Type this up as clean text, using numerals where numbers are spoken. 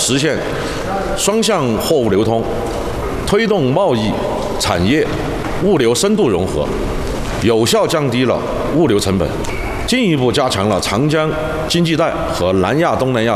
实现双向货物流通，推动贸易、产业、物流深度融合，有效降低了物流成本，进一步加强了长江经济带和南亚、东南亚